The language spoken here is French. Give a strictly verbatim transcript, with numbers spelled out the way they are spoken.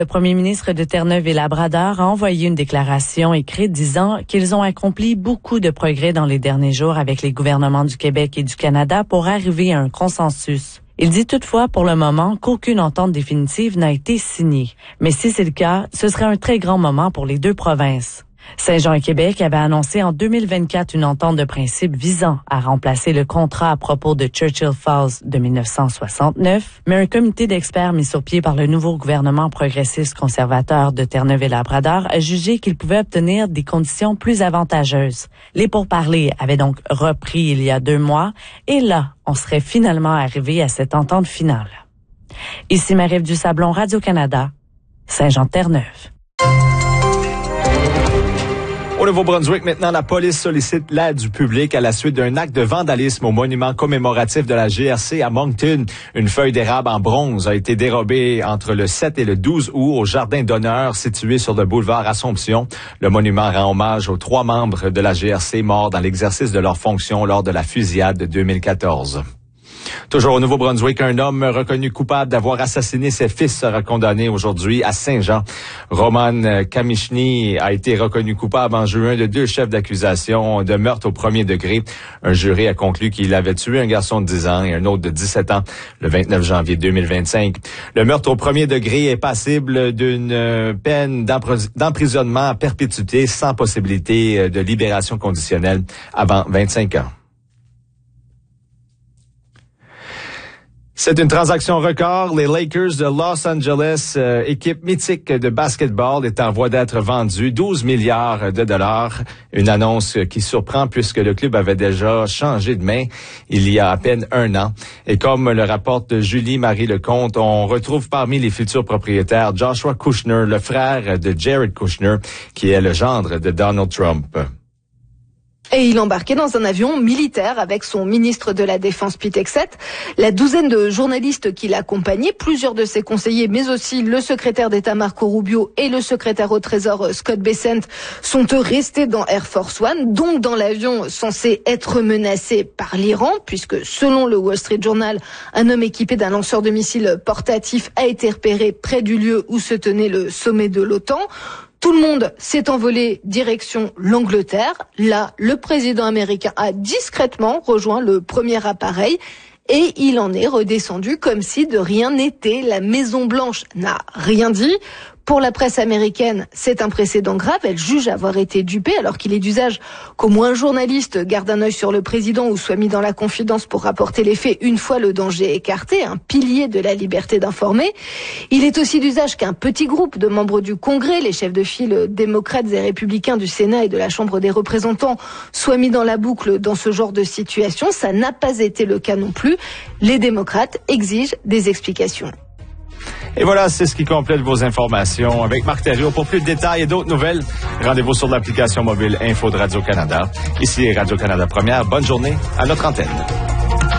Le premier ministre de Terre-Neuve-et-Labrador a envoyé une déclaration écrite disant qu'ils ont accompli beaucoup de progrès dans les derniers jours avec les gouvernements du Québec et du Canada pour arriver à un consensus. Il dit toutefois pour le moment qu'aucune entente définitive n'a été signée. Mais si c'est le cas, ce serait un très grand moment pour les deux provinces. Saint-Jean et Québec avaient annoncé en deux mille vingt-quatre une entente de principe visant à remplacer le contrat à propos de Churchill Falls de mille neuf cent soixante-neuf, mais un comité d'experts mis sur pied par le nouveau gouvernement progressiste conservateur de Terre-Neuve-et-Labrador a jugé qu'il pouvait obtenir des conditions plus avantageuses. Les pourparlers avaient donc repris il y a deux mois et là, on serait finalement arrivé à cette entente finale. Ici Marie-Ève Dusablon, Radio-Canada, Saint-Jean-Terre-Neuve. Au Nouveau-Brunswick, maintenant, la police sollicite l'aide du public à la suite d'un acte de vandalisme au monument commémoratif de la G R C à Moncton. Une feuille d'érable en bronze a été dérobée entre le sept et le douze août au jardin d'honneur situé sur le boulevard Assomption. Le monument rend hommage aux trois membres de la G R C morts dans l'exercice de leurs fonctions lors de la fusillade de deux mille quatorze. Toujours au Nouveau-Brunswick, un homme reconnu coupable d'avoir assassiné ses fils sera condamné aujourd'hui à Saint-Jean. Roman Kamichny a été reconnu coupable en juin de deux chefs d'accusation de meurtre au premier degré. Un jury a conclu qu'il avait tué un garçon de dix ans et un autre de dix-sept ans le vingt-neuf janvier deux mille vingt-cinq. Le meurtre au premier degré est passible d'une peine d'emprisonnement à perpétuité sans possibilité de libération conditionnelle avant vingt-cinq ans. C'est une transaction record. Les Lakers de Los Angeles, euh, équipe mythique de basketball, est en voie d'être vendue douze milliards de dollars. Une annonce qui surprend puisque le club avait déjà changé de main il y a à peine un an. Et comme le rapporte Julie-Marie Lecomte, on retrouve parmi les futurs propriétaires Joshua Kushner, le frère de Jared Kushner, qui est le gendre de Donald Trump. Et il embarquait dans un avion militaire avec son ministre de la Défense Pete Hegseth. La douzaine de journalistes qui l'accompagnaient, plusieurs de ses conseillers, mais aussi le secrétaire d'État Marco Rubio et le secrétaire au Trésor Scott Bessent sont eux restés dans Air Force One, donc dans l'avion censé être menacé par l'Iran, puisque selon le Wall Street Journal, un homme équipé d'un lanceur de missiles portatif a été repéré près du lieu où se tenait le sommet de l'OTAN. Tout le monde s'est envolé direction l'Angleterre. Là, le président américain a discrètement rejoint le premier appareil et il en est redescendu comme si de rien n'était. La Maison-Blanche n'a rien dit. Pour la presse américaine, c'est un précédent grave. Elle juge avoir été dupée alors qu'il est d'usage qu'au moins un journaliste garde un œil sur le président ou soit mis dans la confidence pour rapporter les faits une fois le danger écarté, un pilier de la liberté d'informer. Il est aussi d'usage qu'un petit groupe de membres du Congrès, les chefs de file démocrates et républicains du Sénat et de la Chambre des représentants, soient mis dans la boucle dans ce genre de situation. Ça n'a pas été le cas non plus. Les démocrates exigent des explications. Et voilà, c'est ce qui complète vos informations. Avec Marc Thériault, pour plus de détails et d'autres nouvelles, rendez-vous sur l'application mobile Info de Radio-Canada. Ici Radio-Canada Première. Bonne journée à notre antenne.